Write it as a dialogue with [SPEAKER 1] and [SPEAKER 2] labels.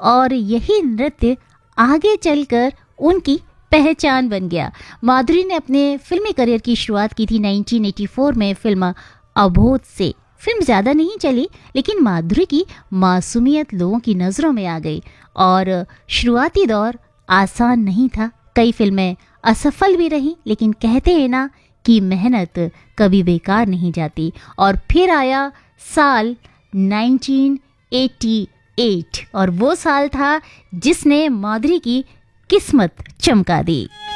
[SPEAKER 1] और यही नृत्य आगे चलकर उनकी पहचान बन गया। माधुरी ने अपने फिल्मी करियर की शुरुआत की थी 1984 में फिल्म अबोध से। फिल्म ज़्यादा नहीं चली, लेकिन माधुरी की मासूमियत लोगों की नज़रों में आ गई और शुरुआती दौर आसान नहीं था। कई फिल्में असफल भी रहीं, लेकिन कहते हैं ना कि मेहनत कभी बेकार नहीं जाती। और फिर आया साल 1988 और वो साल था जिसने माधुरी की किस्मत चमका दी।